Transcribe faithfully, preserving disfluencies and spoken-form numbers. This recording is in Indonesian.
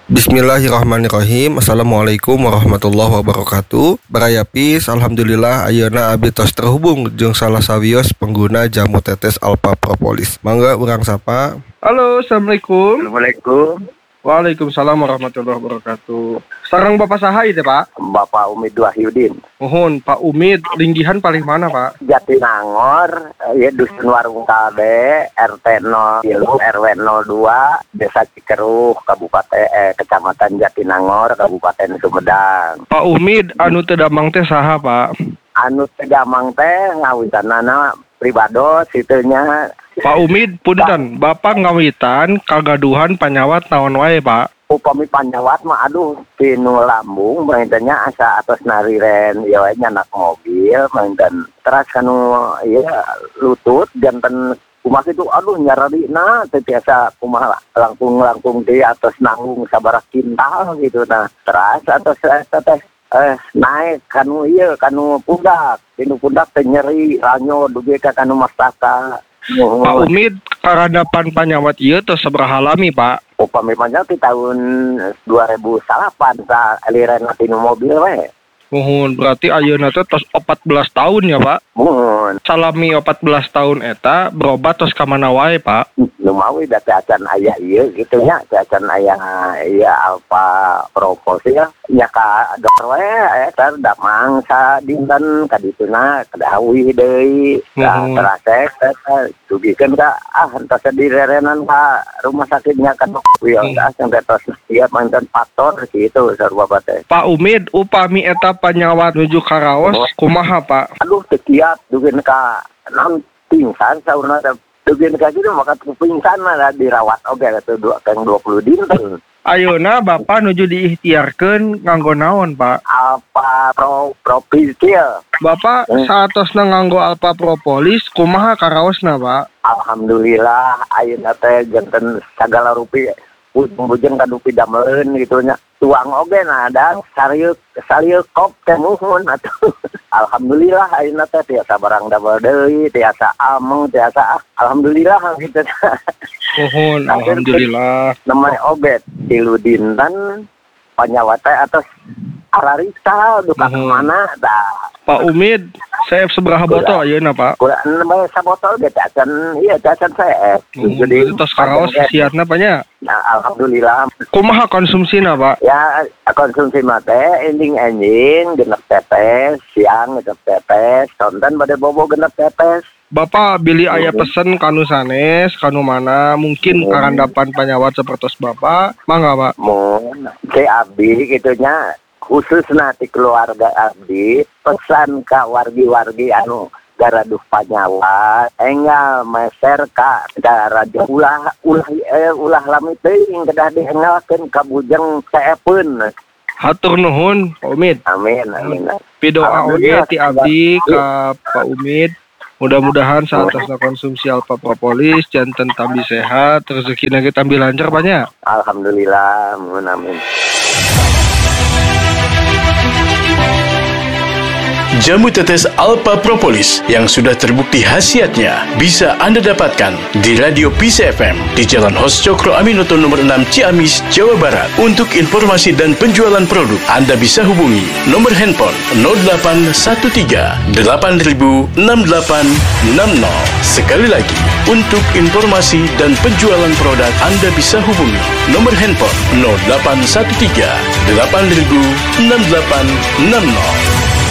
Bismillahirrahmanirrahim. Assalamualaikum warahmatullahi wabarakatuh. Barayapis, alhamdulillah ayeuna abdi tos terhubung jeung salah sawios pengguna jamu tetes Alpha Propolis. Mangga urang sapa. Halo, assalamualaikum. Assalamualaikum. Waalaikumsalam warahmatullahi wabarakatuh. Sareng Bapak saha ieu, Pak? Bapak Umid Wahyudin. Mohon Pak Umid, linggihan paling mana, Pak? Jatinangor, ya Dusun Warung Kalde, R T nol tilu, R W nol dua, Desa Cikeruh, Kabupaten eh, Kecamatan Jatinangor, Kabupaten Sumedang. Pak Umid, anu teu damang teh saha, Pak? Anu teu damang teh ngawitanana pribados itunya. Pak Umid, punten, Bapak ngawitan kagaduhan panyawat naon wae, Pak? Upami panjawat mah aduh tinu lambung maintannya asa atas nariren ya nyanak mobil maintan teras kanu ya lutut janten kumaha itu aduh nyararina teh biasa kumaha langkung langkung di atas nanggung sabarak kintal gitu nah teras atas teh eh naik kanu ieu kanu pundak tinu pundak teh nyeri ranyo dugi ka kanu mastaka. Oh. Pak Umid, karadapan panyawat ieu tos sabaraha lami, Pak? Upami panjang di tahun dua ribu delapan sa aliran tinu mobil we. Mohon berarti ayeuna teh tos empat belas tahun ya, Pak? Mohon. Salami empat belas tahun eta berobat tos ka mana wae, Pak? Nu mawi da teh acan aya ieu kitu nya, teh acan aya ieu Alpha Propolis ya. Nya ka dokter we eta damang sa dinten ka dituna kadawi deui. Ka terasek eta dugikeun ka ah entos direrenan ka rumah sakitnya ka dokter ya sampai tos siap manten faktor kitu sarua teh. Pak Umid, upami eta panyawat nuju karaos kumaha, Pak? Aduh teu kiat dugeun ka naon pingsan saurna teh dugeun ka kitu maka pingsan mah dirawat oge atuh dua puluh dinten. Ayeuna Bapak nuju diikhtiarkeun nganggo naon, Pak? Alpha Pro Propolis. Bapak hmm. saatosna nganggo Alpha Propolis kumaha karaosna, Pak? Alhamdulillah ayeuna teh janten sagala rupi bujeng kadu pidameleun gitu nya. Tuang oge nah ada sarieu sarieu kop teh muhun atuh. Alhamdulillah ayeuna teh tiasa barang damel deui, tiasa ameng, tiasa ah, alhamdulillah gitu. Mohon alhamdulillah. Namanya obat tilu dinten panyawat teh atas ararisa duka mana dah. Pak Umid, saya seberapa botol ayeuna, Pak? Kurang nembe sabotol ge teh acan ieu teh acan saya. Jadi tos karaos siatna banyak. Nah, alhamdulillah. Kumaha konsumsina, Pak? Ya, konsumsi mah teh ending-ending genep tetes, siang genep tetes, sonten bade bobo genep tetes. Bapak bili aya pesen kanu sanes, kanu mana mungkin hmm. karandapan panyawat seperti Bapak, mangga, Pak? Mun, ke abdi gitunya khusus nanti keluarga abdi pesan ka wargi-wargi anu garaduh panyawat enggal meser ka raja ulah ulah eh, ulah lami teuing kedah diengalkeun ka bujeng saepeun. Hatur nuhun Pak Umid. Amin amin. Pidoa oge ti abdi ka Pak Umid. Mudah-mudahan saat tasna konsumsi Alpha Propolis janten tambi sehat, rezekina ge tambi lancar banyak. Alhamdulillah, amin. Jamu tetes Alpha Propolis yang sudah terbukti khasiatnya bisa Anda dapatkan di Radio Pisa F M di Jalan Hos Cokro Aminoto nomor enam Ciamis, Jawa Barat. Untuk informasi dan penjualan produk, Anda bisa hubungi nomor handphone nol delapan satu tiga delapan nol enam delapan enam nol. Sekali lagi, untuk informasi dan penjualan produk, Anda bisa hubungi nomor handphone nol delapan satu tiga delapan nol enam delapan enam nol.